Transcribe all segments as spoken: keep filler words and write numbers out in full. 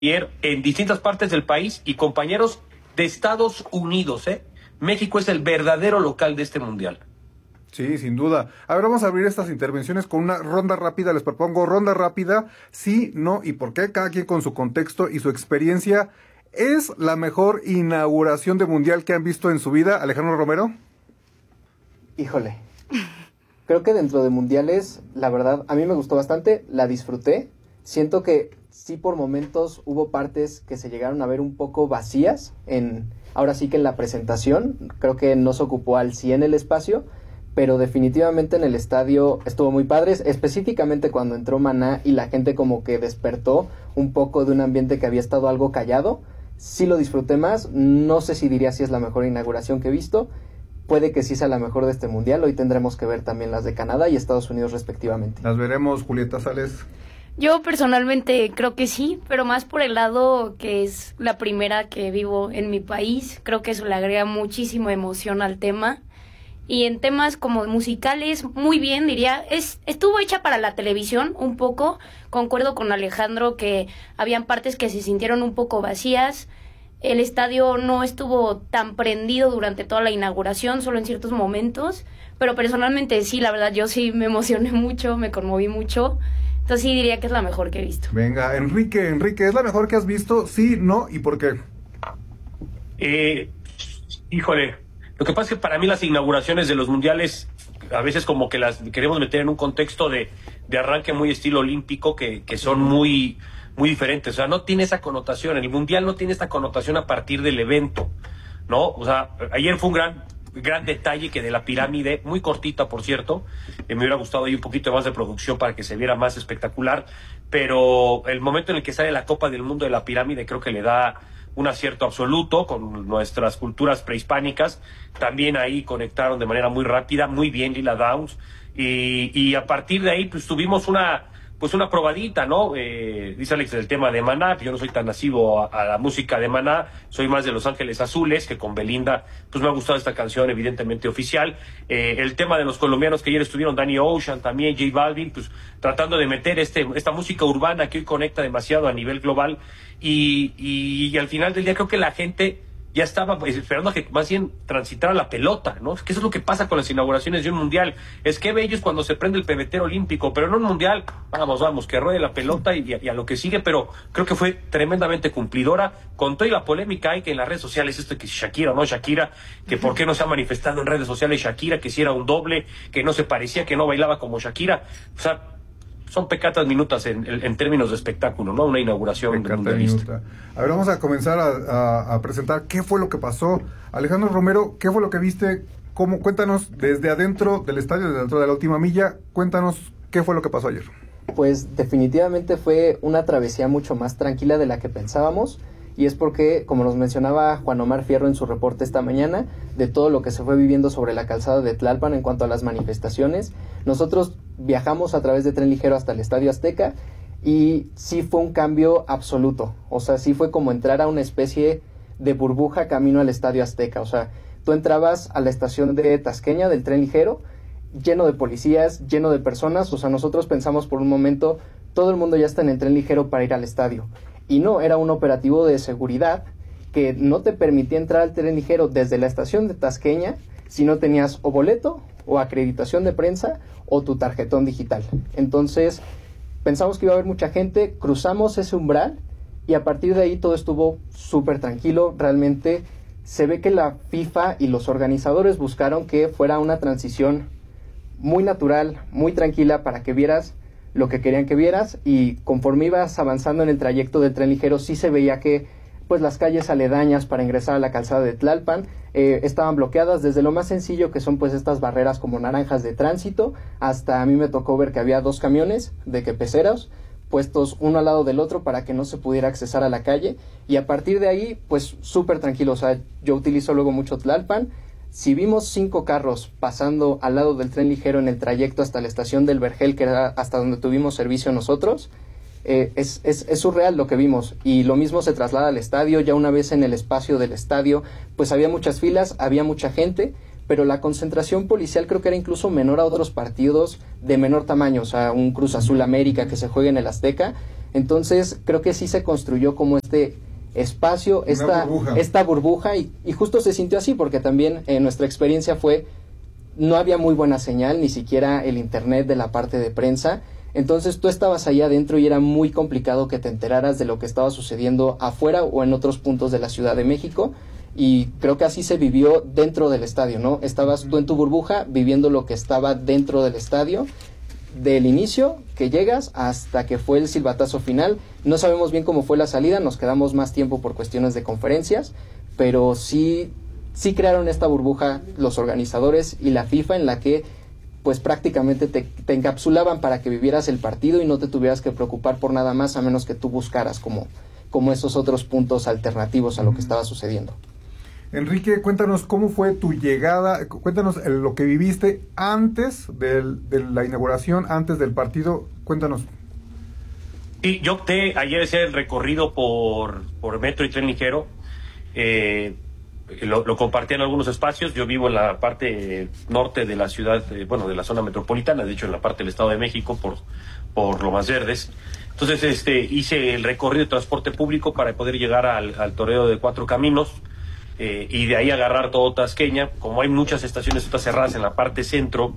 en distintas partes del país y compañeros de Estados Unidos, ¿eh? México es el verdadero local de este mundial. Sí, sin duda. A ver, vamos a abrir estas intervenciones con una ronda rápida. Les propongo ronda rápida, sí, no y por qué, cada quien con su contexto y su experiencia. ¿Es la mejor inauguración de mundial que han visto en su vida, Alejandro Romero? Híjole, creo que dentro de mundiales, la verdad, a mí me gustó bastante, la disfruté. Siento que sí por momentos hubo partes que se llegaron a ver un poco vacías, en ahora sí que en la presentación, creo que no se ocupó al cien el espacio, pero definitivamente en el estadio estuvo muy padre, específicamente cuando entró Maná y la gente como que despertó un poco de un ambiente que había estado algo callado. Sí lo disfruté más, no sé si diría si es la mejor inauguración que he visto, puede que sí sea la mejor de este mundial, hoy tendremos que ver también las de Canadá y Estados Unidos respectivamente. Las veremos, Julieta Sales. Yo personalmente creo que sí, pero más por el lado que es la primera que vivo en mi país, creo que eso le agrega muchísima emoción al tema. Y en temas como musicales, muy bien, diría, es estuvo hecha para la televisión un poco, concuerdo con Alejandro que habían partes que se sintieron un poco vacías, el estadio no estuvo tan prendido durante toda la inauguración, solo en ciertos momentos, pero personalmente sí, la verdad yo sí me emocioné mucho, me conmoví mucho, entonces sí diría que es la mejor que he visto. Venga, Enrique, Enrique, ¿es la mejor que has visto? Sí, no y por qué. Eh, híjole, lo que pasa es que para mí las inauguraciones de los mundiales a veces como que las queremos meter en un contexto de, de arranque muy estilo olímpico que, que son muy, muy diferentes. O sea, no tiene esa connotación. El mundial no tiene esta connotación a partir del evento, ¿no? O sea, ayer fue un gran, gran detalle que de la pirámide, muy cortita por cierto, eh, me hubiera gustado ahí un poquito más de producción para que se viera más espectacular, pero el momento en el que sale la Copa del Mundo de la pirámide creo que le da un acierto absoluto con nuestras culturas prehispánicas. También ahí conectaron de manera muy rápida, muy bien Lila Downs, y, y a partir de ahí pues tuvimos una pues una probadita, ¿no? Eh, dice Alex del tema de Maná, yo no soy tan nacido a, a la música de Maná, soy más de Los Ángeles Azules, que con Belinda, pues me ha gustado esta canción, evidentemente oficial. Eh, el tema de los colombianos que ayer estuvieron, Danny Ocean, también J Balvin, pues tratando de meter este esta música urbana que hoy conecta demasiado a nivel global, y, y, y al final del día creo que la gente ya estaba pues, esperando a que más bien transitara la pelota, ¿no? Que eso es lo que pasa con las inauguraciones de un mundial. Es que bello es cuando se prende el pebetero olímpico, pero en un mundial, vamos, vamos, que ruede la pelota y, y a lo que sigue, pero creo que fue tremendamente cumplidora, con toda la polémica hay que en las redes sociales, esto que si Shakira o no Shakira, que por qué no se ha manifestado en redes sociales Shakira, que si era un doble, que no se parecía, que no bailaba como Shakira, o sea, son pecatas minutas en, en términos de espectáculo, ¿no? Una inauguración mundialista. A ver, vamos a comenzar a, a, a presentar qué fue lo que pasó. Alejandro Romero, ¿qué fue lo que viste? ¿Cómo? Cuéntanos desde adentro del estadio, desde adentro de la última milla, cuéntanos qué fue lo que pasó ayer. Pues definitivamente fue una travesía mucho más tranquila de la que pensábamos, y es porque, como nos mencionaba Juan Omar Fierro en su reporte esta mañana, de todo lo que se fue viviendo sobre la calzada de Tlalpan en cuanto a las manifestaciones, nosotros viajamos a través de tren ligero hasta el Estadio Azteca, y sí fue un cambio absoluto, o sea, sí fue como entrar a una especie de burbuja camino al Estadio Azteca, o sea, tú entrabas a la estación de Tasqueña del tren ligero, lleno de policías, lleno de personas, o sea, nosotros pensamos por un momento, todo el mundo ya está en el tren ligero para ir al estadio, y no, era un operativo de seguridad que no te permitía entrar al tren ligero desde la estación de Tasqueña si no tenías o boleto, o acreditación de prensa, o tu tarjetón digital. Entonces, pensamos que iba a haber mucha gente, cruzamos ese umbral, y a partir de ahí todo estuvo súper tranquilo. Realmente se ve que la FIFA y los organizadores buscaron que fuera una transición muy natural, muy tranquila, para que vieras lo que querían que vieras, y conforme ibas avanzando en el trayecto del tren ligero sí se veía que pues las calles aledañas para ingresar a la calzada de Tlalpan eh, estaban bloqueadas, desde lo más sencillo que son pues estas barreras como naranjas de tránsito, hasta a mí me tocó ver que había dos camiones de que peceros puestos uno al lado del otro para que no se pudiera accesar a la calle, y a partir de ahí pues súper tranquilo. O sea, yo utilizo luego mucho Tlalpan. Si vimos cinco carros pasando al lado del tren ligero en el trayecto hasta la estación del Vergel, que era hasta donde tuvimos servicio nosotros, eh, es, es, es surreal lo que vimos. Y lo mismo se traslada al estadio. Ya una vez en el espacio del estadio, pues había muchas filas, había mucha gente, pero la concentración policial creo que era incluso menor a otros partidos de menor tamaño. O sea, un Cruz Azul América que se juega en el Azteca, Entonces creo que sí se construyó como este espacio, esta burbuja, esta burbuja y, y justo se sintió así porque también eh, nuestra experiencia fue, no había muy buena señal, ni siquiera el internet de la parte de prensa, entonces tú estabas ahí adentro y era muy complicado que te enteraras de lo que estaba sucediendo afuera o en otros puntos de la Ciudad de México, y creo que así se vivió dentro del estadio, ¿no? Estabas tú en tu burbuja viviendo lo que estaba dentro del estadio, del inicio que llegas hasta que fue el silbatazo final. No sabemos bien cómo fue la salida, nos quedamos más tiempo por cuestiones de conferencias, pero sí, sí crearon esta burbuja los organizadores y la FIFA en la que pues prácticamente te, te encapsulaban para que vivieras el partido y no te tuvieras que preocupar por nada más a menos que tú buscaras como, como esos otros puntos alternativos a lo que estaba sucediendo. Enrique, cuéntanos cómo fue tu llegada, cuéntanos lo que viviste antes del, de la inauguración, antes del partido, cuéntanos. Sí, yo opté ayer hacer el recorrido por, por metro y tren ligero, eh, lo, lo compartí en algunos espacios. Yo vivo en la parte norte de la ciudad, eh, bueno, de la zona metropolitana, de hecho en la parte del Estado de México, por, por Lomas Verdes. Entonces este, hice el recorrido de transporte público para poder llegar al, al toreo de Cuatro Caminos. Eh, y de ahí agarrar todo Tasqueña. Como hay muchas estaciones estas cerradas en la parte centro,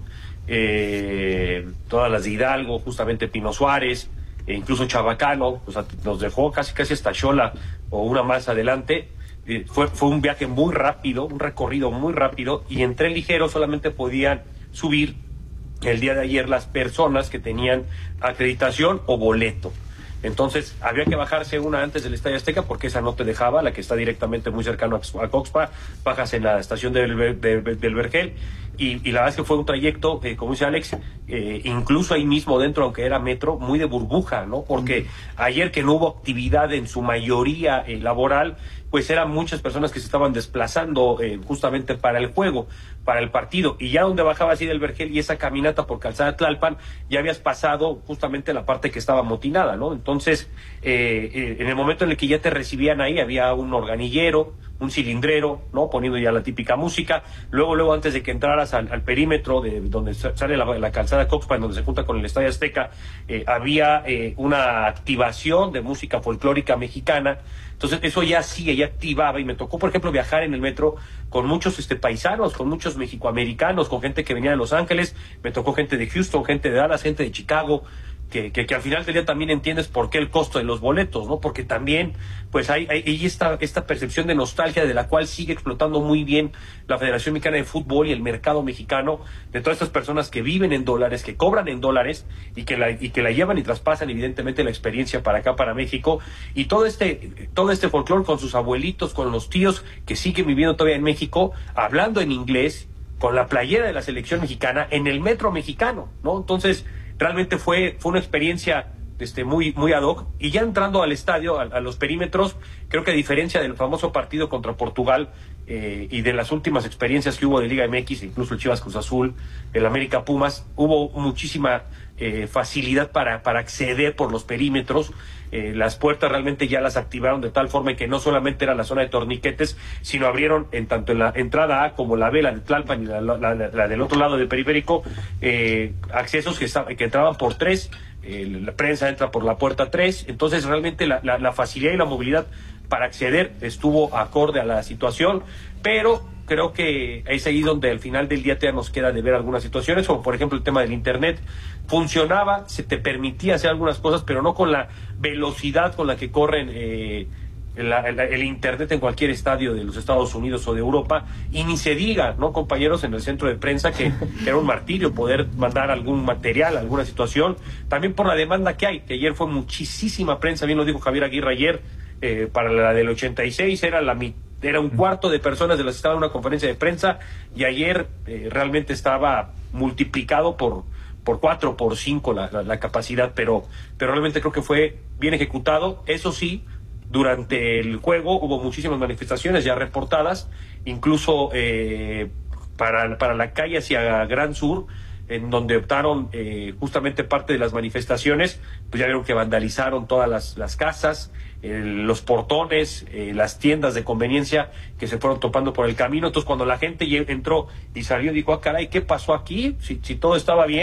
eh, todas las de Hidalgo, justamente Pino Suárez, e incluso Chabacano, pues, nos dejó casi casi hasta Xola o una más adelante. Eh, fue, fue un viaje muy rápido, un recorrido muy rápido, y en tren ligero solamente podían subir el día de ayer las personas que tenían acreditación o boleto. Entonces, había que bajarse una antes del Estadio Azteca porque esa no te dejaba, la que está directamente muy cercano a Coxpa, bajas en la estación del, de, del Vergel, y, y la verdad es que fue un trayecto, eh, como dice Alex, eh, incluso ahí mismo dentro, aunque era metro, muy de burbuja, ¿no? Porque mm. ayer que no hubo actividad en su mayoría eh, laboral, pues eran muchas personas que se estaban desplazando eh, justamente para el juego, para el partido, y ya donde bajabas así del Vergel y esa caminata por Calzada Tlalpan, ya habías pasado justamente la parte que estaba amotinada, ¿no? Entonces, eh, eh, en el momento en el que ya te recibían ahí, había un organillero, un cilindrero, ¿no? Poniendo ya la típica música. Luego, luego, antes de que entraras al, al perímetro de donde sale la, la calzada Coxpa, en donde se junta con el Estadio Azteca, eh, había eh, una activación de música folclórica mexicana. Entonces, eso ya sí, ya activaba, y me tocó, por ejemplo, viajar en el metro con muchos este paisanos, con muchos mexicoamericanos, con gente que venía de Los Ángeles, me tocó gente de Houston, gente de Dallas, gente de Chicago, que, que, que al final del día también entiendes por qué el costo de los boletos, ¿no? Porque también, pues hay, hay, hay esta, esta percepción de nostalgia de la cual sigue explotando muy bien la Federación Mexicana de Fútbol y el mercado mexicano, de todas estas personas que viven en dólares, que cobran en dólares y que la, y que la llevan y traspasan evidentemente la experiencia para acá, para México, y todo este, todo este folclore con sus abuelitos, con los tíos que siguen viviendo todavía en México, hablando en inglés, con la playera de la selección mexicana, en el metro mexicano, ¿no? Entonces, realmente fue, fue una experiencia este, muy, muy ad hoc. Y ya entrando al estadio, a, a los perímetros, creo que a diferencia del famoso partido contra Portugal eh, y de las últimas experiencias que hubo de Liga M X, incluso el Chivas Cruz Azul, el América Pumas, hubo muchísima eh, facilidad para, para acceder por los perímetros. Eh, las puertas realmente ya las activaron de tal forma que no solamente era la zona de torniquetes, sino abrieron en tanto en la entrada A como la B, la de Tlalpan y la, la, la, la del otro lado del periférico, eh, accesos que, que entraban por tres, eh, la prensa entra por la puerta tres, entonces realmente la, la, la facilidad y la movilidad para acceder estuvo acorde a la situación, pero creo que es ahí donde al final del día te nos queda de ver algunas situaciones, como por ejemplo el tema del internet. Funcionaba, se te permitía hacer algunas cosas, pero no con la velocidad con la que corren eh, la, la, el internet en cualquier estadio de los Estados Unidos o de Europa, y ni se diga, ¿no, compañeros? En el centro de prensa, que era un martirio poder mandar algún material, alguna situación, también por la demanda que hay, que ayer fue muchísima prensa, bien lo dijo Javier Aguirre ayer, eh, para la del ochenta y seis era la mitad, era un cuarto de personas de las que estaban en una conferencia de prensa, y ayer eh, realmente estaba multiplicado por por cuatro, por cinco la, la, la capacidad, pero, pero realmente creo que fue bien ejecutado. Eso sí, durante el juego hubo muchísimas manifestaciones ya reportadas, incluso eh, para, para la calle hacia Gran Sur, en donde optaron eh, justamente parte de las manifestaciones, pues ya vieron que vandalizaron todas las, las casas, eh, los portones, eh, las tiendas de conveniencia que se fueron topando por el camino. Entonces, cuando la gente entró y salió, dijo, ah, caray, ¿qué pasó aquí? Si, si todo estaba bien,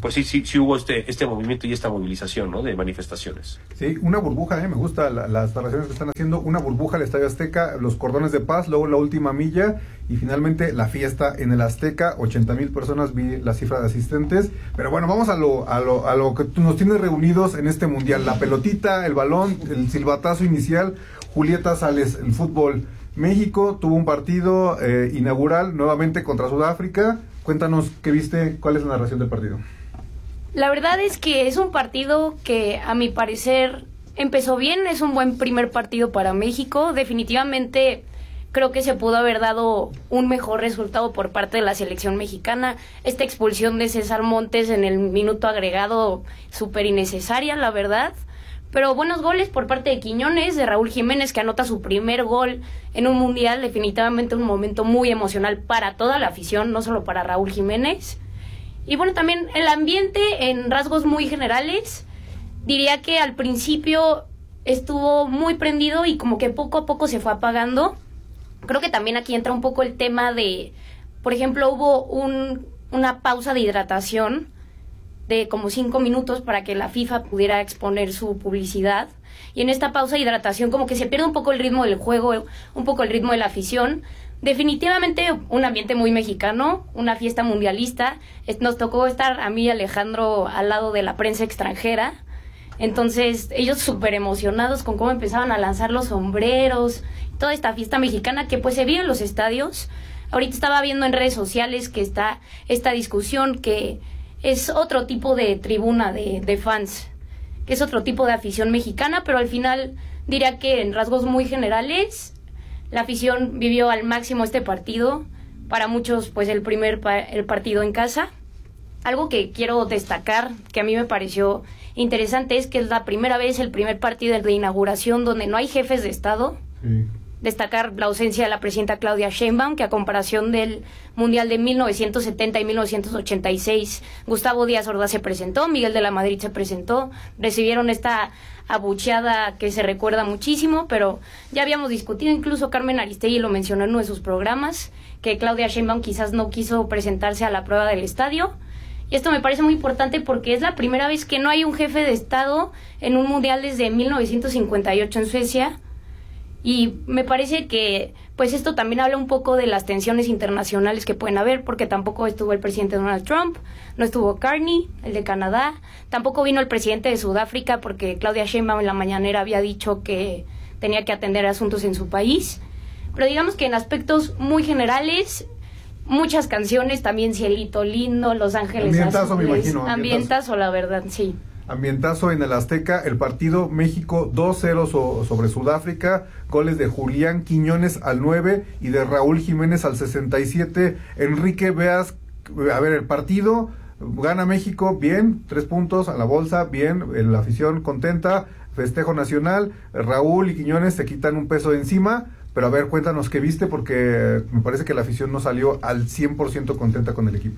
pues sí, sí, sí hubo este, este movimiento y esta movilización, ¿no? De manifestaciones. Sí, una burbuja, ¿eh? Me gusta la, las narraciones que están haciendo, una burbuja al Estadio Azteca, los cordones de paz, luego la última milla y finalmente la fiesta en el Azteca, ochenta mil personas, vi la cifra de asistentes, pero bueno, vamos a lo, a lo, a lo que nos tiene reunidos en este mundial, la pelotita, el balón, el silbatazo inicial, Julieta Sales, el fútbol. México tuvo un partido eh, inaugural nuevamente contra Sudáfrica, cuéntanos qué viste, cuál es la narración del partido. La verdad es que es un partido que a mi parecer empezó bien, es un buen primer partido para México. Definitivamente creo que se pudo haber dado un mejor resultado por parte de la selección mexicana. Esta expulsión de César Montes en el minuto agregado, súper innecesaria, la verdad. Pero buenos goles por parte de Quiñones, de Raúl Jiménez, que anota su primer gol en un mundial. Definitivamente un momento muy emocional para toda la afición, no solo para Raúl Jiménez. Y bueno, también el ambiente en rasgos muy generales, diría que al principio estuvo muy prendido y como que poco a poco se fue apagando. Creo que también aquí entra un poco el tema de, por ejemplo, hubo un, una pausa de hidratación de como cinco minutos para que la FIFA pudiera exponer su publicidad. Y en esta pausa de hidratación como que se pierde un poco el ritmo del juego, un poco el ritmo de la afición. Definitivamente un ambiente muy mexicano, una fiesta mundialista. Nos tocó estar a mí y Alejandro al lado de la prensa extranjera. Entonces ellos súper emocionados con cómo empezaban a lanzar los sombreros, toda esta fiesta mexicana que pues se vio en los estadios. Ahorita estaba viendo en redes sociales que está esta discusión que es otro tipo de tribuna de, de fans, que es otro tipo de afición mexicana, pero al final diría que en rasgos muy generales la afición vivió al máximo este partido. Para muchos, pues el primer pa- el partido en casa. Algo que quiero destacar, que a mí me pareció interesante, es que es la primera vez, el primer partido de inauguración donde no hay jefes de Estado. Sí. Destacar la ausencia de la presidenta Claudia Sheinbaum, que a comparación del Mundial de mil novecientos setenta y mil novecientos ochenta y seis, Gustavo Díaz Ordaz se presentó, Miguel de la Madrid se presentó, recibieron esta abucheada que se recuerda muchísimo, pero ya habíamos discutido, incluso Carmen Aristegui lo mencionó en uno de sus programas, que Claudia Sheinbaum quizás no quiso presentarse a la prueba del estadio. Y esto me parece muy importante porque es la primera vez que no hay un jefe de Estado en un Mundial desde mil novecientos cincuenta y ocho en Suecia. Y me parece que pues esto también habla un poco de las tensiones internacionales que pueden haber, porque tampoco estuvo el presidente Donald Trump, no estuvo Carney, el de Canadá, tampoco vino el presidente de Sudáfrica porque Claudia Sheinbaum en la mañanera había dicho que tenía que atender asuntos en su país. Pero digamos que en aspectos muy generales, muchas canciones, también Cielito Lindo, Los Ángeles Ambientazo, Azules, me imagino. Ambientazo. ambientazo, la verdad, sí. Ambientazo en el Azteca, el partido México dos cero so, sobre Sudáfrica, goles de Julián Quiñones al nueve y de Raúl Jiménez al sesenta y siete. Enrique, veas, a ver, el partido, gana México, bien, tres puntos a la bolsa, bien, la afición contenta, festejo nacional, Raúl y Quiñones se quitan un peso de encima, pero a ver, cuéntanos qué viste, porque me parece que la afición no salió al cien por ciento contenta con el equipo.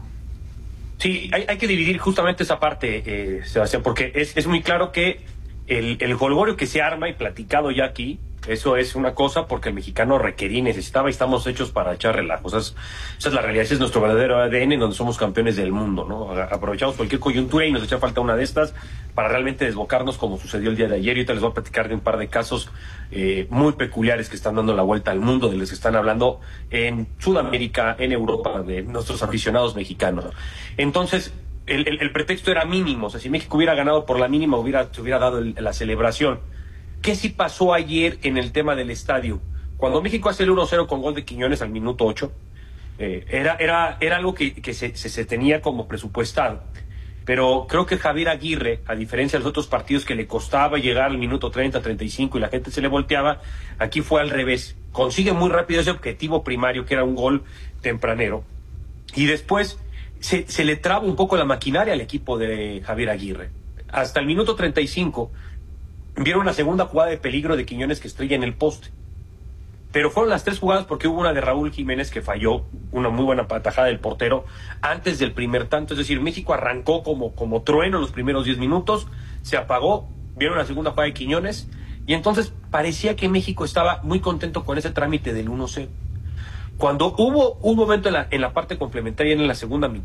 Sí, hay, hay que dividir justamente esa parte, eh, Sebastián, porque es, es muy claro que el, el jolgorio que se arma y platicado ya aquí, eso es una cosa porque el mexicano requería y necesitaba y estamos hechos para echar relajos. Esa es, esa es la realidad, ese es nuestro verdadero A D N en donde somos campeones del mundo, ¿no? Aprovechamos cualquier coyuntura y nos echa falta una de estas para realmente desbocarnos como sucedió el día de ayer. Y ahorita les voy a platicar de un par de casos eh, muy peculiares que están dando la vuelta al mundo, de los que están hablando en Sudamérica, en Europa, de nuestros aficionados mexicanos. Entonces, el, el, el pretexto era mínimo. O sea, si México hubiera ganado por la mínima, hubiera, se hubiera dado el, la celebración. ¿Qué sí pasó ayer en el tema del estadio? Cuando México hace el uno cero con gol de Quiñones al minuto ocho, eh, era, era, era algo que, que se, se, se tenía como presupuestado. Pero creo que Javier Aguirre, a diferencia de los otros partidos que le costaba llegar al minuto treinta, treinta y cinco y la gente se le volteaba, aquí fue al revés. Consigue muy rápido ese objetivo primario, que era un gol tempranero. Y después se, se le traba un poco la maquinaria al equipo de Javier Aguirre. Hasta el minuto treinta y cinco... vieron una segunda jugada de peligro de Quiñones que estrella en el poste. Pero fueron las tres jugadas porque hubo una de Raúl Jiménez que falló, una muy buena patajada del portero antes del primer tanto. Es decir, México arrancó como, como trueno los primeros diez minutos, se apagó, vieron la segunda jugada de Quiñones y entonces parecía que México estaba muy contento con ese trámite del uno cero. Cuando hubo un momento en la, en la parte complementaria, en la segunda mitad,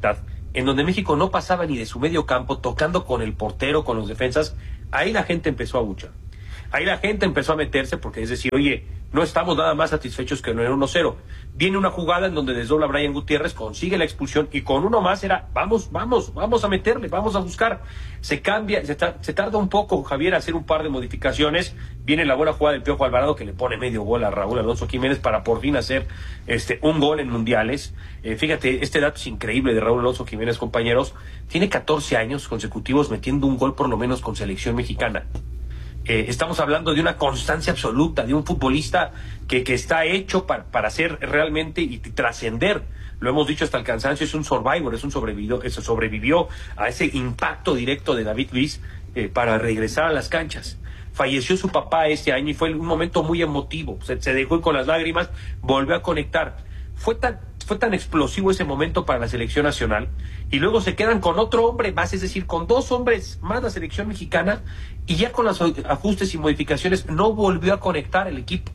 en donde México no pasaba ni de su medio campo, tocando con el portero, con los defensas, ahí la gente empezó a buchar. Ahí la gente empezó a meterse porque es decir, oye, no estamos nada más satisfechos que no era uno cero. Viene una jugada en donde desdobla Brian Gutiérrez, consigue la expulsión y con uno más era, vamos, vamos, vamos a meterle, vamos a buscar. Se cambia, se, ta- se tarda un poco Javier a hacer un par de modificaciones. Viene la buena jugada del Piojo Alvarado que le pone medio gol a Raúl Alonso Jiménez para por fin hacer este un gol en mundiales. Eh, fíjate, este dato es increíble de Raúl Alonso Jiménez, compañeros. Tiene catorce años consecutivos metiendo un gol por lo menos con selección mexicana. Eh, estamos hablando de una constancia absoluta, de un futbolista que, que está hecho para, para ser realmente y, y trascender. Lo hemos dicho hasta el cansancio, es un survivor, es un sobrevivió, eso sobrevivió a ese impacto directo de David Luiz eh, para regresar a las canchas. Falleció su papá este año y fue un momento muy emotivo. Se, se dejó ir con las lágrimas, volvió a conectar. Fue tan, fue tan explosivo ese momento para la selección nacional y luego se quedan con otro hombre más, es decir, con dos hombres más la selección mexicana y ya con los ajustes y modificaciones no volvió a conectar el equipo.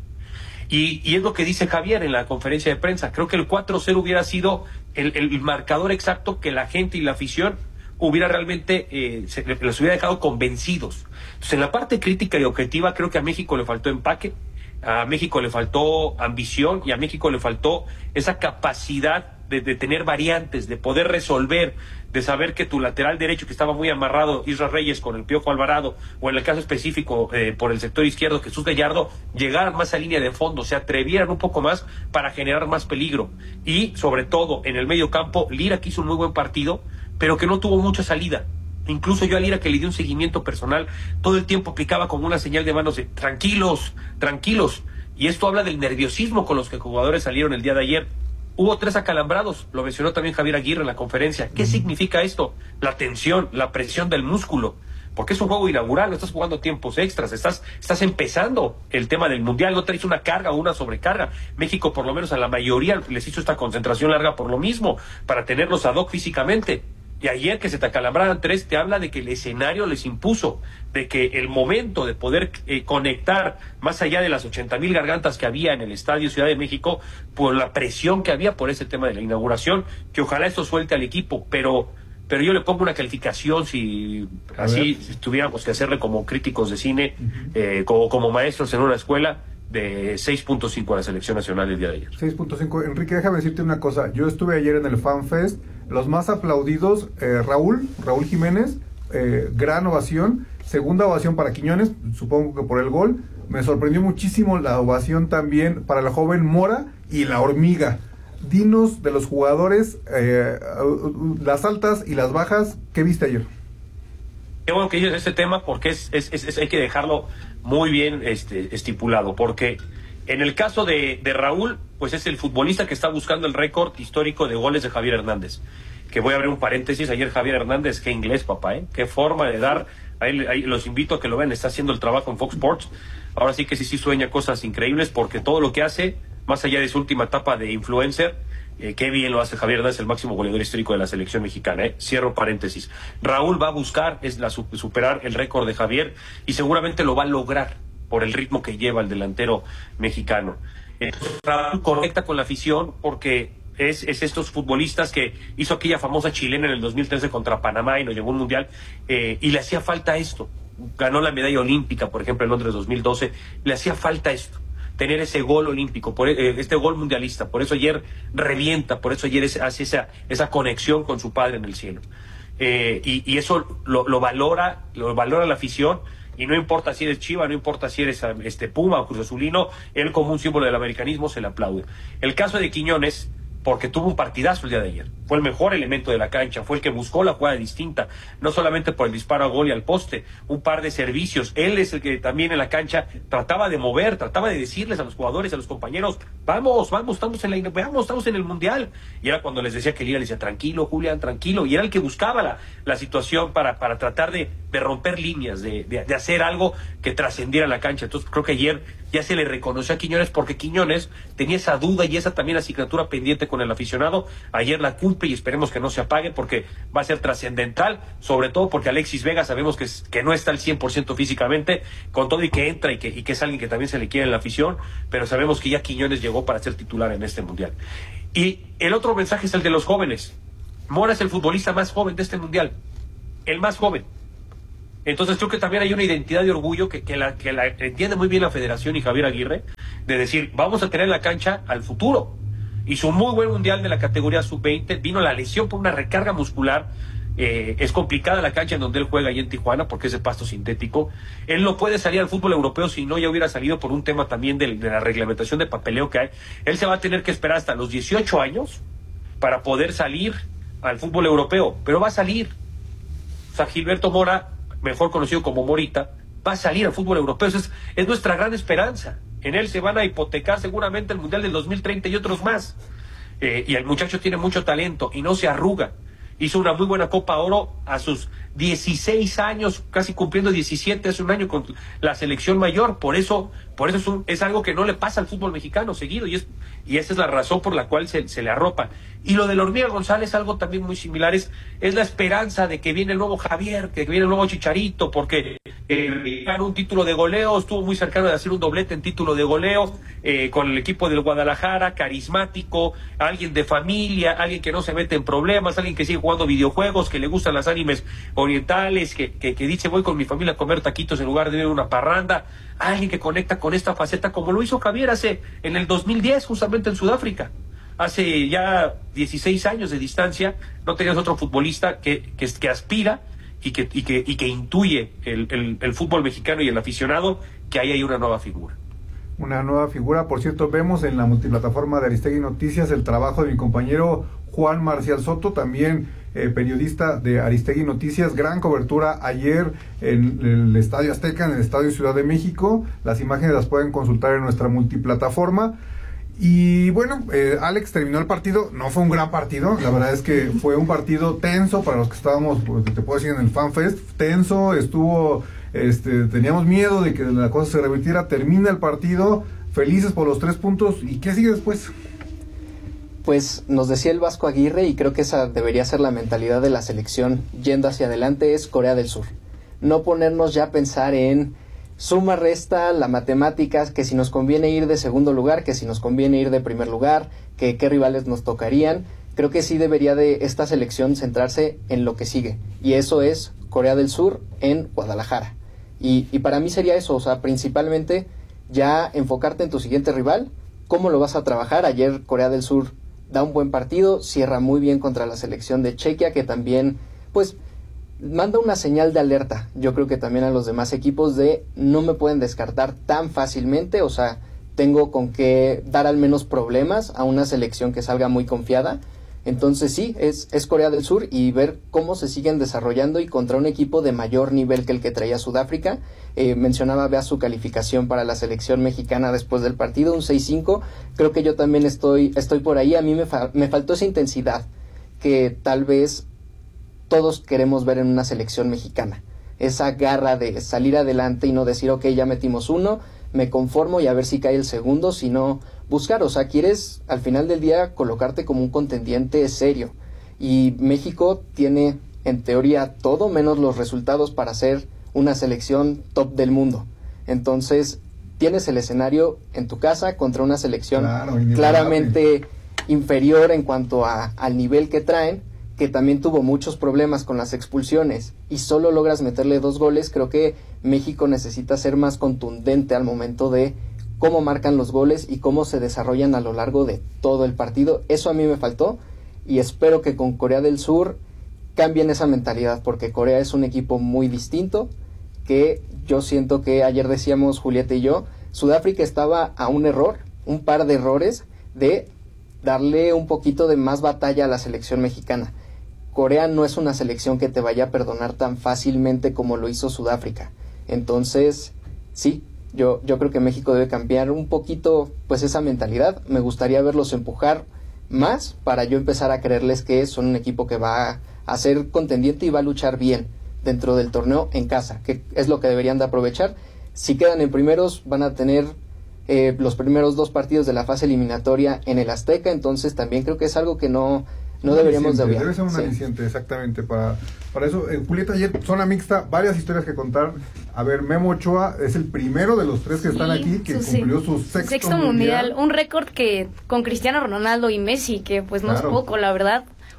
Y, y es lo que dice Javier en la conferencia de prensa. Creo que el cuatro cero hubiera sido el, el marcador exacto que la gente y la afición hubiera realmente, eh, se, los hubiera dejado convencidos. Entonces, en la parte crítica y objetiva, creo que a México le faltó empaque, a México le faltó ambición y a México le faltó esa capacidad de, de tener variantes, de poder resolver, de saber que tu lateral derecho, que estaba muy amarrado, Isra Reyes con el Piojo Alvarado, o en el caso específico eh, por el sector izquierdo, Jesús Gallardo, llegaran más a línea de fondo, se atrevieran un poco más para generar más peligro. Y sobre todo en el medio campo, Lira, que hizo un muy buen partido, pero que no tuvo mucha salida. Incluso yo a Lira, que le di un seguimiento personal, todo el tiempo aplicaba como una señal de manos de tranquilos, tranquilos. Y esto habla del nerviosismo con los que jugadores salieron el día de ayer. Hubo tres acalambrados, lo mencionó también Javier Aguirre en la conferencia. ¿Qué significa esto? La tensión, la presión del músculo. Porque es un juego inaugural, no estás jugando tiempos extras, estás, estás empezando el tema del Mundial, no traes una carga o una sobrecarga. México, por lo menos a la mayoría, les hizo esta concentración larga por lo mismo, para tenerlos ad hoc físicamente. Y ayer que se te acalambraran tres, te habla de que el escenario les impuso, de que el momento de poder eh, conectar más allá de las ochenta mil gargantas que había en el Estadio Ciudad de México, por la presión que había por ese tema de la inauguración, que ojalá esto suelte al equipo, pero pero yo le pongo una calificación, si así si tuviéramos que hacerle como críticos de cine, uh-huh. eh, como, como maestros en una escuela, de seis punto cinco a la selección nacional el día de ayer. seis punto cinco. Enrique, déjame decirte una cosa. Yo estuve ayer en el FanFest. Los más aplaudidos, eh, Raúl, Raúl Jiménez, eh, gran ovación. Segunda ovación para Quiñones, supongo que por el gol. Me sorprendió muchísimo la ovación también para la joven Mora y la Hormiga. Dinos de los jugadores, eh, las altas y las bajas, ¿qué viste ayer? Qué bueno que dices este tema porque es, es, es, es hay que dejarlo muy bien este, estipulado, porque en el caso de, de Raúl, pues es el futbolista que está buscando el récord histórico de goles de Javier Hernández. Que voy a abrir un paréntesis, ayer Javier Hernández, qué inglés, papá, ¿eh? Qué forma de dar, ahí, ahí los invito a que lo vean, está haciendo el trabajo en Fox Sports. Ahora sí que sí, sí sueña cosas increíbles, porque todo lo que hace, más allá de su última etapa de influencer, Eh, qué bien lo hace Javier Hernández, el máximo goleador histórico de la selección mexicana. ¿eh? Cierro paréntesis. Raúl va a buscar es la, superar el récord de Javier y seguramente lo va a lograr por el ritmo que lleva el delantero mexicano. Entonces, Raúl conecta con la afición porque es, es estos futbolistas que hizo aquella famosa chilena en el dos mil trece contra Panamá y nos llevó un mundial, eh, y le hacía falta esto. Ganó la medalla olímpica, por ejemplo, en Londres dos mil doce. Le hacía falta esto, tener ese gol olímpico, por eh, este gol mundialista. Por eso ayer revienta, por eso ayer es, hace esa, esa conexión con su padre en el cielo. Eh, y, y eso lo, lo valora, lo valora la afición, y no importa si eres Chiva, no importa si eres este Puma o Cruz Azulino, él como un símbolo del americanismo se le aplaude. El caso de Quiñones, porque tuvo un partidazo el día de ayer, fue el mejor elemento de la cancha, fue el que buscó la jugada distinta, no solamente por el disparo a gol y al poste, un par de servicios. Él es el que también en la cancha trataba de mover, trataba de decirles a los jugadores, a los compañeros, vamos, vamos, estamos en la, vamos, estamos en el Mundial. Y era cuando les decía que Lira, le decía, tranquilo, Julián, tranquilo, y era el que buscaba la, la situación para, para tratar de, de romper líneas, de, de, de hacer algo que trascendiera la cancha. Entonces creo que ayer ya se le reconoció a Quiñones, porque Quiñones tenía esa duda y esa también asignatura pendiente con el aficionado. Ayer la cumple y esperemos que no se apague, porque va a ser trascendental, sobre todo porque Alexis Vega sabemos que, es, que no está al cien por ciento físicamente, con todo y que entra y que, y que es alguien que también se le quiere en la afición, pero sabemos que ya Quiñones llegó para ser titular en este Mundial. Y el otro mensaje es el de los jóvenes. Mora es el futbolista más joven de este mundial, el más joven. Entonces creo que también hay una identidad de orgullo que, que, la, que la entiende muy bien la federación y Javier Aguirre, de decir, vamos a tener en la cancha al futuro. Hizo un muy buen mundial de la categoría sub veinte, vino la lesión por una recarga muscular, eh, es complicada la cancha en donde él juega ahí en Tijuana porque es de pasto sintético. Él no puede salir al fútbol europeo si no ya hubiera salido por un tema también de, de la reglamentación de papeleo que hay. Él se va a tener que esperar hasta los dieciocho años para poder salir al fútbol europeo, pero va a salir. O sea, Gilberto Mora, mejor conocido como Morita, va a salir al fútbol europeo. Esa es, es nuestra gran esperanza. En él se van a hipotecar seguramente el Mundial del dos mil treinta y otros más. Eh, y el muchacho tiene mucho talento y no se arruga. Hizo una muy buena Copa Oro a sus dieciséis años, casi cumpliendo diecisiete hace un año con la selección mayor. Por eso, por eso es, un, es algo que no le pasa al fútbol mexicano seguido, y es y esa es la razón por la cual se, se le arropa. Y lo de la Hormiga González, algo también muy similar, es, es la esperanza de que viene el nuevo Javier, que viene el nuevo Chicharito, porque eh, ganó un título de goleo, estuvo muy cercano de hacer un doblete en título de goleo, eh, con el equipo del Guadalajara, carismático, alguien de familia, alguien que no se mete en problemas, alguien que sigue jugando videojuegos, que le gustan las animes orientales, que, que, que dice voy con mi familia a comer taquitos en lugar de ver una parranda, alguien que conecta con esta faceta como lo hizo Javier hace en el dos mil diez, justamente en Sudáfrica. Hace ya dieciséis años de distancia, no tenías otro futbolista que, que, que aspira y que, y que, y que intuye el, el, el fútbol mexicano y el aficionado que ahí hay una nueva figura. Una nueva figura, por cierto, vemos en la multiplataforma de Aristegui Noticias el trabajo de mi compañero Juan Marcial Soto, también eh, periodista de Aristegui Noticias, gran cobertura ayer en el Estadio Azteca, en el Estadio Ciudad de México. Las imágenes las pueden consultar en nuestra multiplataforma. Y bueno, eh, Alex, terminó el partido, no fue un gran partido, la verdad es que fue un partido tenso para los que estábamos, pues, te puedo decir, en el FanFest, tenso, estuvo, este, teníamos miedo de que la cosa se revirtiera, termina el partido, felices por los tres puntos, ¿y qué sigue después? Pues nos decía el Vasco Aguirre, y creo que esa debería ser la mentalidad de la selección yendo hacia adelante, es Corea del Sur. No ponernos ya a pensar en suma, resta, la matemática, que si nos conviene ir de segundo lugar, que si nos conviene ir de primer lugar, que qué rivales nos tocarían. Creo que sí debería de esta selección centrarse en lo que sigue, y eso es Corea del Sur en Guadalajara. Y, y para mí sería eso, o sea, principalmente ya enfocarte en tu siguiente rival, cómo lo vas a trabajar. Ayer Corea del Sur da un buen partido, cierra muy bien contra la selección de Chequia, que también, pues, manda una señal de alerta, yo creo que también a los demás equipos, de no me pueden descartar tan fácilmente, o sea, tengo con qué dar al menos problemas a una selección que salga muy confiada. Entonces sí, es, es Corea del Sur, y ver cómo se siguen desarrollando y contra un equipo de mayor nivel que el que traía Sudáfrica. Eh, mencionaba, vea su calificación para la selección mexicana después del partido, un seis cinco, creo que yo también estoy, estoy por ahí. A mí me, fa- me faltó esa intensidad que tal vez todos queremos ver en una selección mexicana, esa garra de salir adelante y no decir, ok, ya metimos uno, me conformo y a ver si cae el segundo, sino buscar, o sea, quieres al final del día colocarte como un contendiente serio, y México tiene en teoría todo menos los resultados para ser una selección top del mundo. Entonces tienes el escenario en tu casa contra una selección claro, claramente inferior en cuanto a, al nivel que traen, que también tuvo muchos problemas con las expulsiones, y solo logras meterle dos goles. Creo que México necesita ser más contundente al momento de cómo marcan los goles y cómo se desarrollan a lo largo de todo el partido. Eso a mí me faltó, y espero que con Corea del Sur cambien esa mentalidad, porque Corea es un equipo muy distinto, que yo siento que ayer decíamos Julieta y yo, Sudáfrica estaba a un error, un par de errores de darle un poquito de más batalla a la selección mexicana. Corea no es una selección que te vaya a perdonar tan fácilmente como lo hizo Sudáfrica. Entonces, sí, yo, yo creo que México debe cambiar un poquito pues esa mentalidad. Me gustaría verlos empujar más para yo empezar a creerles que son un equipo que va a ser contendiente y va a luchar bien dentro del torneo en casa, que es lo que deberían de aprovechar. Si quedan en primeros, van a tener eh, los primeros dos partidos de la fase eliminatoria en el Azteca, entonces también creo que es algo que no... No un deberíamos de obviar. Debe ser un aliciente, sí. Exactamente, para, para eso. Eh, Julieta, ayer, zona mixta, varias historias que contar. A ver, Memo Ochoa es el primero de los tres que sí, están aquí, que su, cumplió su sexto, sexto mundial. mundial. Un récord que con Cristiano Ronaldo y Messi, que pues no claro. es poco, la verdad.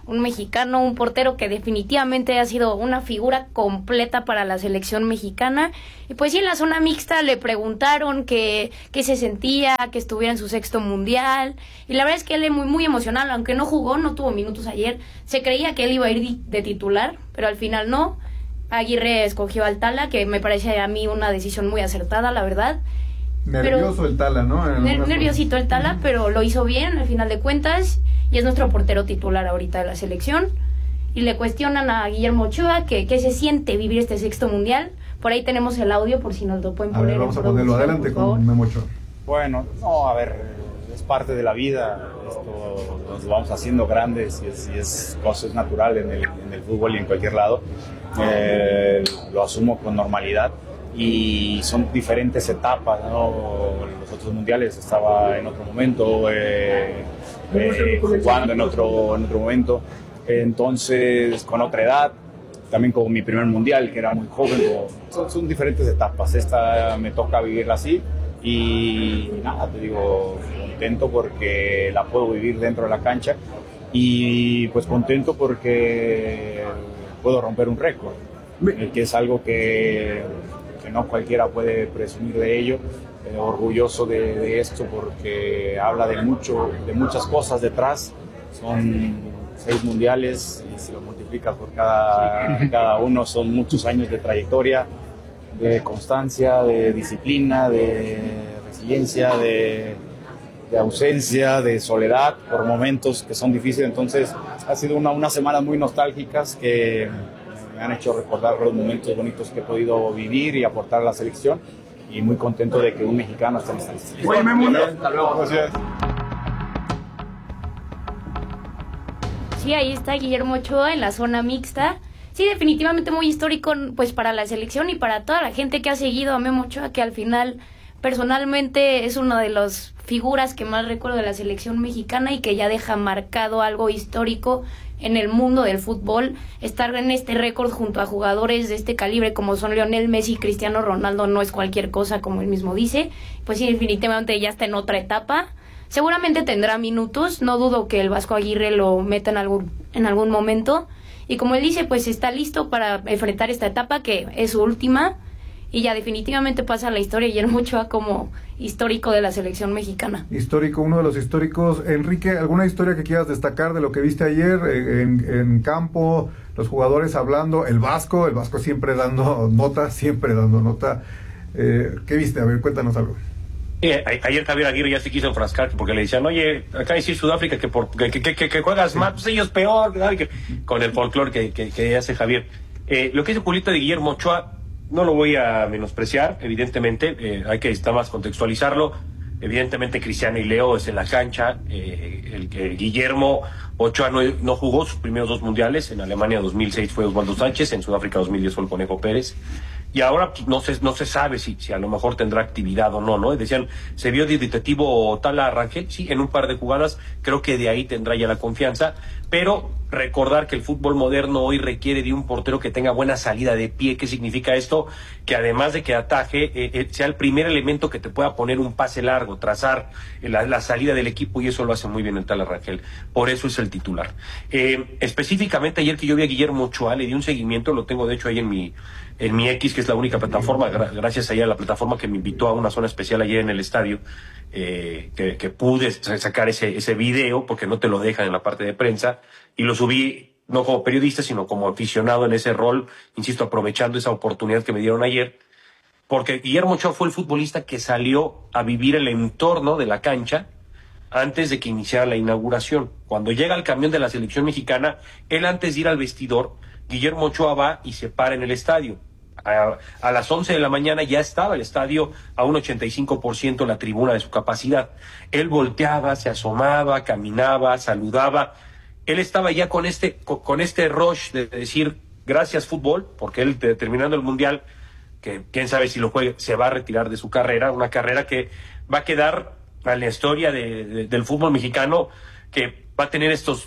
un mexicano, un portero que definitivamente ha sido una figura completa para la selección mexicana. Y pues sí, en la zona mixta le preguntaron que qué se sentía, que estuviera en su sexto mundial, y la verdad es que él es muy, muy emocional, aunque no jugó, no tuvo minutos ayer, se creía que él iba a ir de titular, pero al final no. Aguirre escogió al Tala, que me parece a mí una decisión muy acertada, la verdad. Nervioso pero, el Tala, ¿no? Ner- nerviosito el Tala, pero lo hizo bien al final de cuentas, y es nuestro portero titular ahorita de la selección. Y le cuestionan a Guillermo Ochoa que qué se siente vivir este sexto mundial. Por ahí tenemos el audio, por si nos lo pueden poner. A ver, vamos a ponerlo adelante con Memo Ochoa. Bueno, no, a ver, es parte de la vida, esto nos vamos haciendo grandes y es, y es cosa es natural en el, en el fútbol y en cualquier lado. Eh, lo asumo con normalidad. Y son diferentes etapas, ¿no? Los otros mundiales estaba en otro momento, eh, eh, jugando en otro, en otro momento, entonces con otra edad, también con mi primer mundial, que era muy joven. Son, son diferentes etapas, esta me toca vivirla así y nada, te digo, contento porque la puedo vivir dentro de la cancha y pues contento porque puedo romper un récord, que es algo que... que no cualquiera puede presumir de ello, eh, orgulloso de, de esto porque habla de mucho, de muchas cosas detrás. Son seis mundiales y si lo multiplicas por cada, cada uno son muchos años de trayectoria, de constancia, de disciplina, de resiliencia, de, de ausencia, de soledad por momentos que son difíciles. Entonces ha sido una, unas semanas muy nostálgicas que me han hecho recordar los momentos bonitos que he podido vivir y aportar a la selección, y muy contento de que un mexicano esté en esta lista. Hasta luego. Gracias. Sí, ahí está Guillermo Ochoa en la zona mixta. Sí, definitivamente muy histórico pues para la selección y para toda la gente que ha seguido a Memo Ochoa, que al final personalmente es una de las figuras que más recuerdo de la selección mexicana y que ya deja marcado algo histórico en el mundo del fútbol. Estar en este récord junto a jugadores de este calibre como son Lionel Messi y Cristiano Ronaldo no es cualquier cosa, como él mismo dice. Pues sí, definitivamente ya está en otra etapa. Seguramente tendrá minutos, no dudo que el Vasco Aguirre lo meta en algún, en algún momento. Y como él dice, pues está listo para enfrentar esta etapa que es su última. Y ya definitivamente pasa a la historia Guillermo Ochoa como histórico de la selección mexicana. Histórico, uno de los históricos. Enrique, ¿alguna historia que quieras destacar de lo que viste ayer en, en campo? Los jugadores hablando, el Vasco, el Vasco siempre dando nota, siempre dando nota. Eh, ¿Qué viste? A ver, cuéntanos algo. Eh, ayer Javier Aguirre ya se quiso enfrascar porque le decían, oye, acá decir Sudáfrica que, por, que, que, que, que juegas mal, pues ellos peor, que, con el folclore que, que, que hace Javier. Eh, lo que dice Julito de Guillermo Ochoa, no lo voy a menospreciar, evidentemente, eh, hay que estar más contextualizarlo. Evidentemente Cristiano y Leo es en la cancha, eh, el que Guillermo Ochoa no, no jugó sus primeros dos mundiales, en Alemania dos mil seis fue Osvaldo Sánchez, en Sudáfrica dos mil diez fue el Conejo Pérez, y ahora no se, no se sabe si, si a lo mejor tendrá actividad o no, ¿no? Decían, ¿se vio dictativo Tala Rangel? Sí, en un par de jugadas, creo que de ahí tendrá ya la confianza, pero recordar que el fútbol moderno hoy requiere de un portero que tenga buena salida de pie. ¿Qué significa esto? Que además de que ataje, eh, eh, sea el primer elemento que te pueda poner un pase largo, trazar la, la salida del equipo, y eso lo hace muy bien el Tala Rangel. Por eso es el titular. Eh, específicamente ayer que yo vi a Guillermo Ochoa, le di un seguimiento, lo tengo de hecho ahí en mi en mi X, que es la única plataforma, gra- gracias allá a la plataforma que me invitó a una zona especial ayer en el estadio, eh, que, que pude sacar ese, ese video, porque no te lo dejan en la parte de prensa, y lo subí no como periodista, sino como aficionado en ese rol, insisto, aprovechando esa oportunidad que me dieron ayer, porque Guillermo Ochoa fue el futbolista que salió a vivir el entorno de la cancha antes de que iniciara la inauguración. Cuando llega el camión de la selección mexicana, él antes de ir al vestidor, Guillermo Ochoa va y se para en el estadio. A, a las once de la mañana ya estaba el estadio a un ochenta y cinco por ciento la tribuna de su capacidad. Él volteaba, se asomaba, caminaba, saludaba. Él estaba ya con este, con, con este rush de decir gracias fútbol, porque él de, terminando el mundial, que quién sabe si lo juegue, se va a retirar de su carrera, una carrera que va a quedar a la historia de, de, del fútbol mexicano, que va a tener estos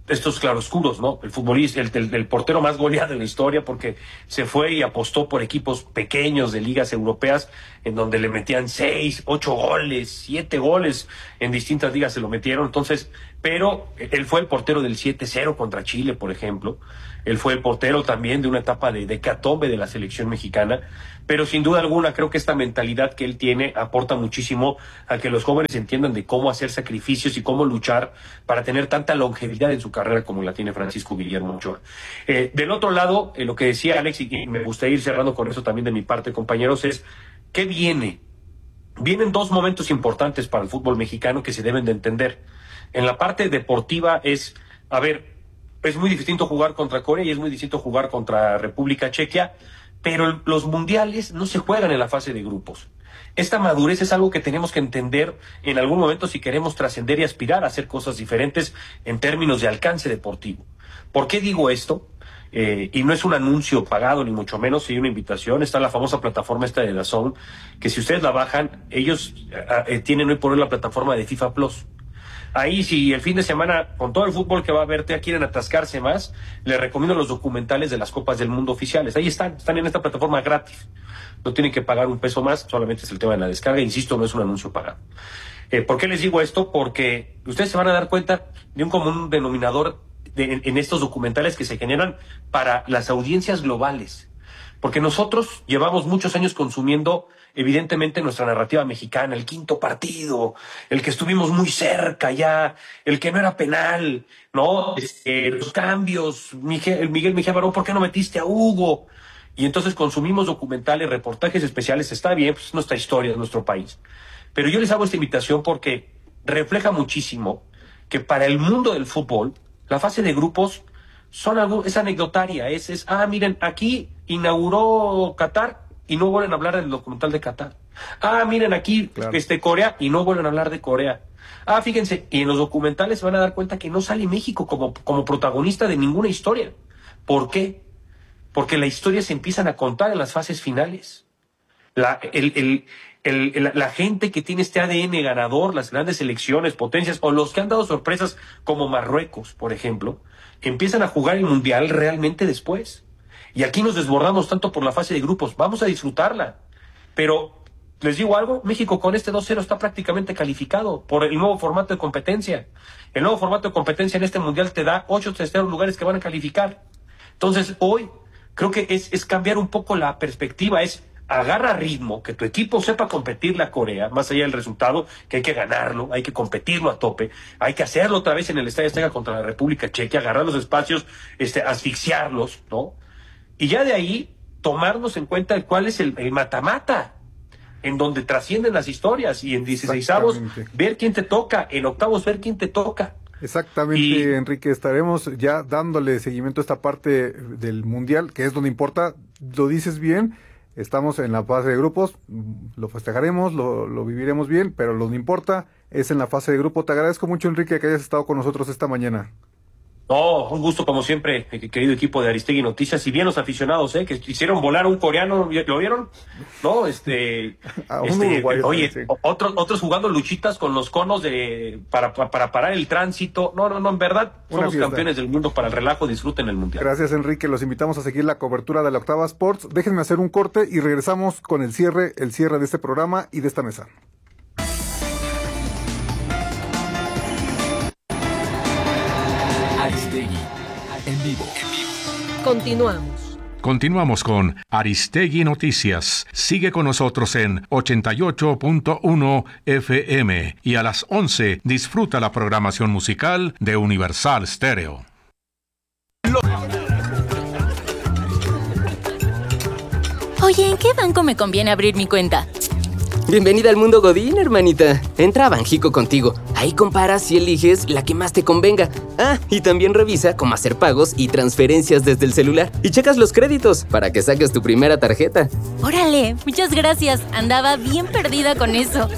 estos claroscuros, ¿no? El futbolista, el, el, el portero más goleado en la historia, porque se fue y apostó por equipos pequeños de ligas europeas, en donde le metían seis, ocho goles, siete goles, en distintas ligas se lo metieron. Entonces, pero él fue el portero del siete cero contra Chile, por ejemplo. Él fue el portero también de una etapa de hecatombe de la selección mexicana. Pero sin duda alguna creo que esta mentalidad que él tiene aporta muchísimo a que los jóvenes entiendan de cómo hacer sacrificios y cómo luchar para tener tanta longevidad en su carrera como la tiene Francisco Guillermo Ochoa. Eh, del otro lado, eh, lo que decía Alex, y me gustaría ir cerrando con eso también de mi parte, compañeros, es ¿qué viene? Vienen dos momentos importantes para el fútbol mexicano que se deben de entender. En la parte deportiva es, a ver, es muy distinto jugar contra Corea y es muy distinto jugar contra República Checa, pero los mundiales no se juegan en la fase de grupos. Esta madurez es algo que tenemos que entender en algún momento si queremos trascender y aspirar a hacer cosas diferentes en términos de alcance deportivo. ¿Por qué digo esto? Eh, y no es un anuncio pagado ni mucho menos, sino una invitación. Está la famosa plataforma esta de DAZN, que si ustedes la bajan, ellos eh, tienen hoy por hoy la plataforma de FIFA Plus. Ahí, si el fin de semana, con todo el fútbol que va a haber, ya quieren atascarse más, les recomiendo los documentales de las Copas del Mundo oficiales. Ahí están, están en esta plataforma gratis. No tienen que pagar un peso más, solamente es el tema de la descarga. Insisto, no es un anuncio pagado. Eh, ¿Por qué les digo esto? Porque ustedes se van a dar cuenta de un común denominador de, en, en estos documentales que se generan para las audiencias globales. Porque nosotros llevamos muchos años consumiendo, evidentemente, nuestra narrativa mexicana, el quinto partido, el que estuvimos muy cerca ya, el que no era penal, ¿no? Este, los cambios, Miguel, Miguel Mejía Barón, ¿por qué no metiste a Hugo? Y entonces consumimos documentales, reportajes especiales, está bien, pues es nuestra historia, es nuestro país. Pero yo les hago esta invitación porque refleja muchísimo que para el mundo del fútbol, la fase de grupos son algo, es anecdotaria, es, es, ah, miren, aquí inauguró Qatar y no vuelven a hablar del documental de Qatar. Ah, miren, aquí claro. este, Corea y no vuelven a hablar de Corea. Ah, fíjense, y en los documentales se van a dar cuenta que no sale México como, como protagonista de ninguna historia. ¿Por qué? Porque la historia se empiezan a contar en las fases finales. La, el, el, el, el, la gente que tiene este A D N ganador, las grandes selecciones, potencias, o los que han dado sorpresas como Marruecos, por ejemplo, empiezan a jugar el Mundial realmente después. Y aquí nos desbordamos tanto por la fase de grupos. Vamos a disfrutarla. Pero, les digo algo, México con este dos cero está prácticamente calificado por el nuevo formato de competencia. El nuevo formato de competencia en este Mundial te da ocho terceros lugares que van a calificar. Entonces, hoy, creo que es, es cambiar un poco la perspectiva, es agarra ritmo, que tu equipo sepa competirle a Corea, más allá del resultado, que hay que ganarlo, hay que competirlo a tope, hay que hacerlo otra vez en el Estadio Azteca contra la República Checa, agarrar los espacios, este, asfixiarlos, ¿no? Y ya de ahí, tomarnos en cuenta cuál es el, el mata-mata, en donde trascienden las historias, y en dieciseisavos ver quién te toca, en octavos ver quién te toca. Exactamente, y, Enrique, estaremos ya dándole seguimiento a esta parte del Mundial, que es donde importa, lo dices bien. Estamos en la fase de grupos, lo festejaremos, lo, lo viviremos bien, pero lo que importa es en la fase de grupo. Te agradezco mucho, Enrique, que hayas estado con nosotros esta mañana. No, un gusto como siempre, querido equipo de Aristegui Noticias, y bien los aficionados, ¿eh? Que hicieron volar a un coreano, ¿lo vieron? No, este, este oye, sí. otros, otros jugando luchitas con los conos de para, para, para parar el tránsito. No, no, no, en verdad, somos campeones del mundo para el relajo, disfruten el Mundial. Gracias, Enrique, los invitamos a seguir la cobertura de la Octava Sports. Déjenme hacer un corte y regresamos con el cierre, el cierre de este programa y de esta mesa. Aristegui, en vivo. Continuamos. Continuamos con Aristegui Noticias. Sigue con nosotros en ochenta y ocho punto uno F M y a las once disfruta la programación musical de Universal Stereo. Oye, ¿en qué banco me conviene abrir mi cuenta? Bienvenida al mundo Godín, hermanita. Entra a Banjico Contigo. Ahí comparas y eliges la que más te convenga. Ah, y también revisa cómo hacer pagos y transferencias desde el celular. Y checas los créditos para que saques tu primera tarjeta. Órale, muchas gracias. Andaba bien perdida con eso.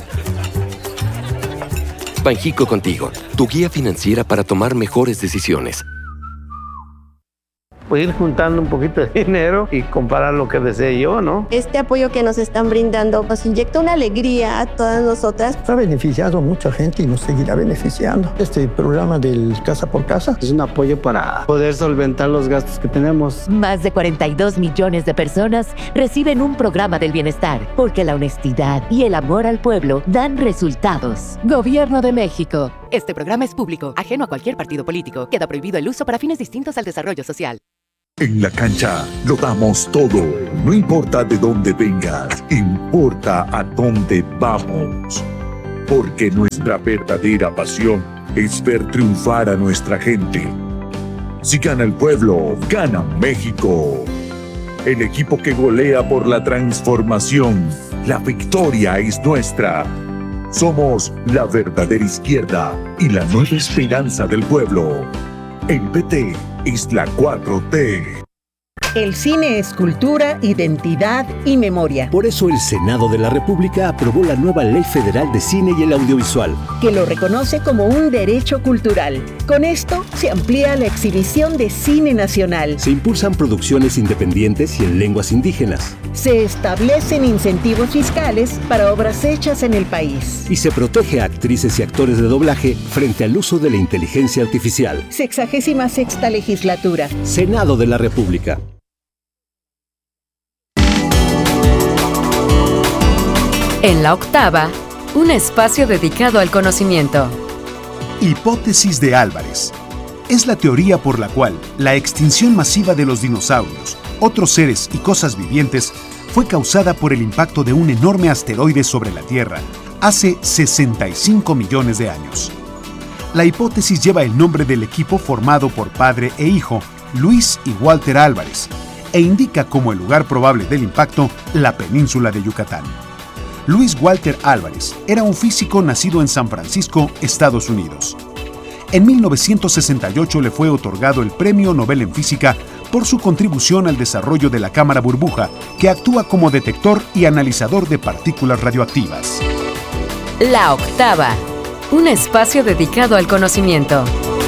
Banjico Contigo, tu guía financiera para tomar mejores decisiones. pues ir juntando un poquito de dinero y comprar lo que desee yo, ¿no? Este apoyo que nos están brindando nos inyecta una alegría a todas nosotras. Ha beneficiado a mucha gente y nos seguirá beneficiando. Este programa del Casa por Casa es un apoyo para poder solventar los gastos que tenemos. Más de cuarenta y dos millones de personas reciben un programa del bienestar, porque la honestidad y el amor al pueblo dan resultados. Gobierno de México. Este programa es público, ajeno a cualquier partido político. Queda prohibido el uso para fines distintos al desarrollo social. En la cancha lo damos todo. No importa de dónde vengas, importa a dónde vamos. Porque nuestra verdadera pasión es ver triunfar a nuestra gente. Si gana el pueblo, gana México. El equipo que golea por la transformación. La victoria es nuestra. Somos la verdadera izquierda y la nueva esperanza del pueblo. El P T es la cuatro T. El cine es cultura, identidad y memoria. Por eso el Senado de la República aprobó la nueva Ley Federal de Cine y el Audiovisual, que lo reconoce como un derecho cultural. Con esto se amplía la exhibición de cine nacional. Se impulsan producciones independientes y en lenguas indígenas. Se establecen incentivos fiscales para obras hechas en el país. Y se protege a actrices y actores de doblaje frente al uso de la inteligencia artificial. Sexagésima sexta legislatura. Senado de la República. En la octava, un espacio dedicado al conocimiento. Hipótesis de Álvarez. Es la teoría por la cual la extinción masiva de los dinosaurios, otros seres y cosas vivientes fue causada por el impacto de un enorme asteroide sobre la Tierra hace sesenta y cinco millones de años. La hipótesis lleva el nombre del equipo formado por padre e hijo, Luis y Walter Álvarez, e indica como el lugar probable del impacto la península de Yucatán. Luis Walter Álvarez era un físico nacido en San Francisco, Estados Unidos. En mil novecientos sesenta y ocho le fue otorgado el Premio Nobel en Física por su contribución al desarrollo de la cámara burbuja, que actúa como detector y analizador de partículas radioactivas. La octava, un espacio dedicado al conocimiento.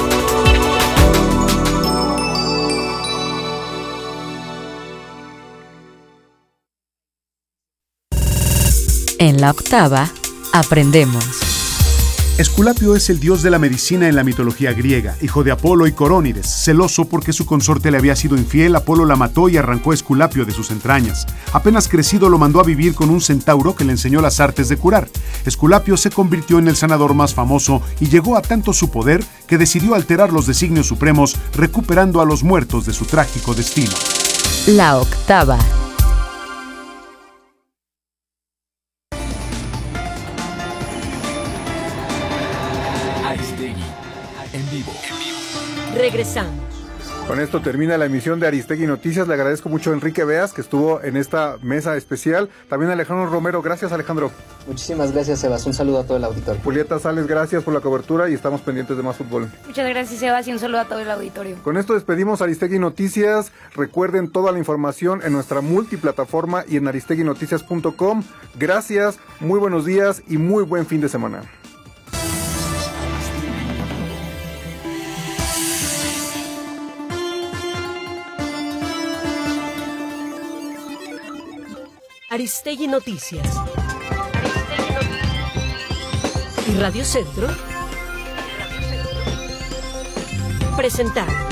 En la octava, aprendemos. Esculapio es el dios de la medicina en la mitología griega, hijo de Apolo y Corónides. Celoso porque su consorte le había sido infiel, Apolo la mató y arrancó a Esculapio de sus entrañas. Apenas crecido lo mandó a vivir con un centauro que le enseñó las artes de curar. Esculapio se convirtió en el sanador más famoso y llegó a tanto su poder que decidió alterar los designios supremos, recuperando a los muertos de su trágico destino. La octava. En vivo. Regresamos. Con esto termina la emisión de Aristegui Noticias. Le agradezco mucho a Enrique Beas, que estuvo en esta mesa especial. También a Alejandro Romero. Gracias, Alejandro. Muchísimas gracias, Sebas. Un saludo a todo el auditorio. Julieta Sales, gracias por la cobertura y estamos pendientes de más fútbol. Muchas gracias, Sebas, y un saludo a todo el auditorio. Con esto despedimos Aristegui Noticias. Recuerden toda la información en nuestra multiplataforma y en aristegui noticias punto com. Gracias, muy buenos días y muy buen fin de semana. Aristegui Noticias. ¿Y Radio Centro? Presentaron.